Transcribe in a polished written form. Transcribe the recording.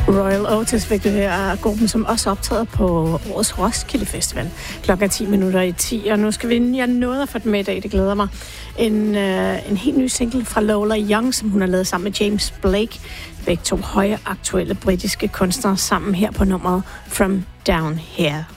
Royal Otis fik det her gruppen, som også optræder på årets Roskilde Festival. Klokken 10:10, og nu skal jeg nåede at få den med i dag, det glæder mig. En helt ny single fra Lola Young, som hun har lavet sammen med James Blake. Begge to høje aktuelle britiske kunstnere sammen her på nummeret From Down Here.